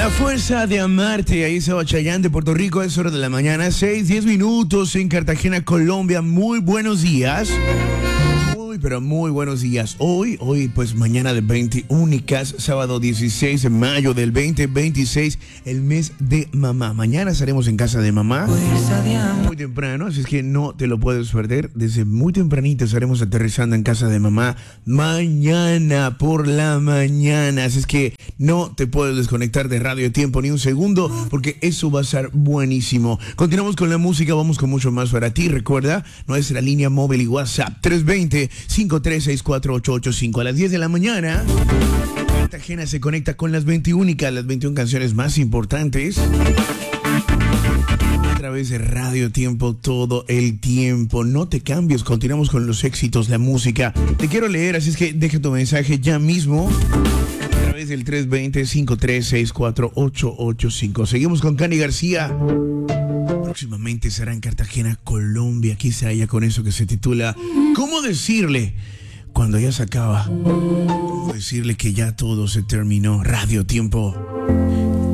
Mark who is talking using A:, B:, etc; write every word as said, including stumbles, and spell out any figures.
A: La fuerza de amarte, ahí se va Chayanne de Puerto Rico, es hora de la mañana, seis, diez minutos en Cartagena, Colombia. Muy buenos días. Muy, pero muy buenos días. Hoy, hoy, pues mañana de veinte únicas, sábado dieciséis de mayo del veinte veintiséis, el mes de mamá. Mañana estaremos en casa de mamá muy temprano, así es que no te lo puedes perder. Desde muy tempranito estaremos aterrizando en casa de mamá mañana por la mañana. Así es que no te puedes desconectar de Radio Tiempo ni un segundo, porque eso va a estar buenísimo. Continuamos con la música, vamos con mucho más para ti. Recuerda, nuestra línea móvil y WhatsApp tres veinte, cinco tres seis cuatro, ocho ocho cinco. A las diez de la mañana, Cartagena se conecta con las veinte únicas, las veintiuna canciones más importantes a través de Radio Tiempo todo el tiempo. No te cambies, continuamos con los éxitos, la música. Te quiero leer, así es que deja tu mensaje ya mismo a través del tres veinte, cinco tres seis cuatro, ocho ocho cinco. Seguimos con Cani García. Próximamente será en Cartagena, Colombia. Quizá ella con eso que se titula ¿Cómo decirle cuando ya se acaba? ¿Cómo decirle que ya todo se terminó? Radio Tiempo.